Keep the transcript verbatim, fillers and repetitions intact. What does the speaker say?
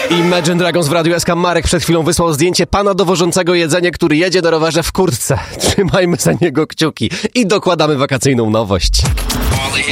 Imagine Dragons w Radiu S K. Marek przed chwilą wysłał zdjęcie pana dowożącego jedzenie, który jedzie na rowerze w kurtce. Trzymajmy za niego kciuki i dokładamy wakacyjną nowość.